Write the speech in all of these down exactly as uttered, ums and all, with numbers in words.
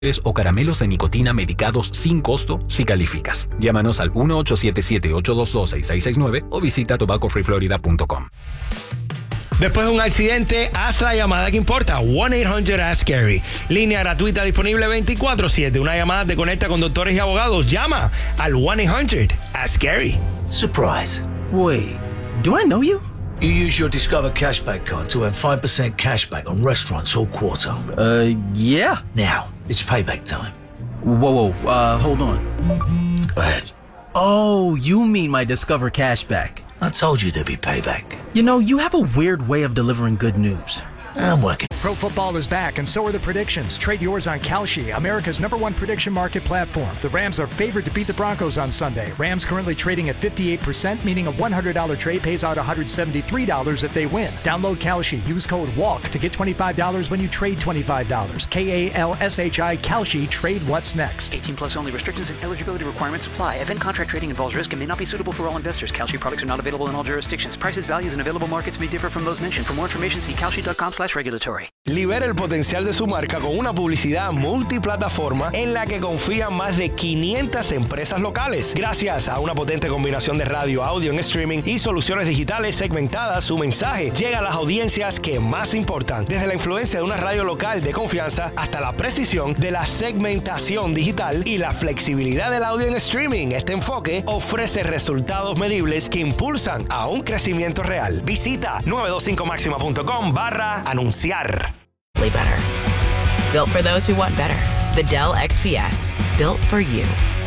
o caramelos de nicotina medicados sin costo si calificas. Llámanos al uno ocho siete siete, ocho dos dos, seis seis seis nueve o visita tobacco free florida punto com. Después de un accidente, haz la llamada que importa. one eight hundred ask Gary. Línea gratuita disponible veinticuatro siete. Una llamada te conecta con doctores y abogados. Llama al one eight hundred ask Gary. Surprise. Wait, do I know you? You use your Discover Cashback card to earn five percent cashback on restaurants all quarter. Uh, yeah. Now, it's payback time. Whoa, whoa, uh, hold on. Go ahead. Oh, you mean my Discover Cashback. I told you there'd be payback. You know, you have a weird way of delivering good news. I'm working. Pro football is back, and so are the predictions. Trade yours on Kalshi, America's number one prediction market platform. The Rams are favored to beat the Broncos on Sunday. Rams currently trading at fifty-eight percent, meaning a one hundred dollars trade pays out one hundred seventy-three dollars if they win. Download Kalshi. Use code WALK to get twenty-five dollars when you trade twenty-five dollars. K A L S H I, Kalshi. Trade what's next. eighteen plus only. Restrictions and eligibility requirements apply. Event contract trading involves risk and may not be suitable for all investors. Kalshi products are not available in all jurisdictions. Prices, values, and available markets may differ from those mentioned. For more information, see kalshi.com slash regulatory. Libera el potencial de su marca con una publicidad multiplataforma en la que confían más de quinientas empresas locales. Gracias a una potente combinación de radio, audio en streaming y soluciones digitales segmentadas, su mensaje llega a las audiencias que más importan. Desde la influencia de una radio local de confianza hasta la precisión de la segmentación digital y la flexibilidad del audio en streaming. Este enfoque ofrece resultados medibles que impulsan a un crecimiento real. Visita nueve dos cinco máxima punto com barra anunciar. Better. Built for those who want better. The Dell X P S. Built for you.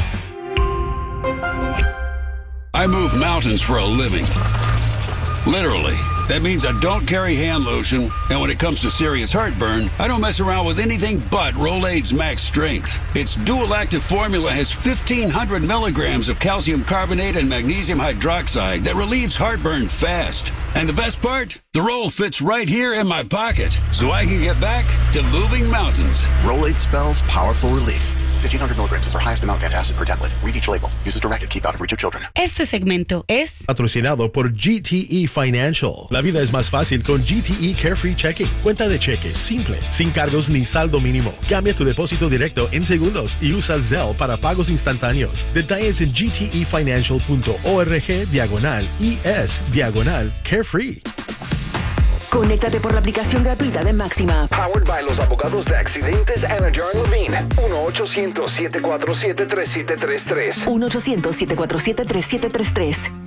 I move mountains for a living. Literally. That means I don't carry hand lotion, and when it comes to serious heartburn, I don't mess around with anything but Rolaids Max Strength. Its dual-active formula has fifteen hundred milligrams of calcium carbonate and magnesium hydroxide that relieves heartburn fast. And the best part? The roll fits right here in my pocket, so I can get back to moving mountains. Rolaids spells powerful relief. fifteen hundred milligrams is our highest amount of antacid per tablet. Read each label. Use as directed. Keep out of reach of children. Este segmento es patrocinado por G T E Financial. La vida es más fácil con G T E Carefree Checking. Cuenta de cheque simple, sin cargos ni saldo mínimo. Cambia tu depósito directo en segundos y usa Zelle para pagos instantáneos. Detalles en gtefinancial.org diagonal ES diagonal Carefree. Conéctate por la aplicación gratuita de Máxima. Powered by los abogados de accidentes Anna John Levine. uno ochocientos, siete cuatro siete, tres siete tres tres. uno ochocientos, siete cuatro siete, tres siete tres tres.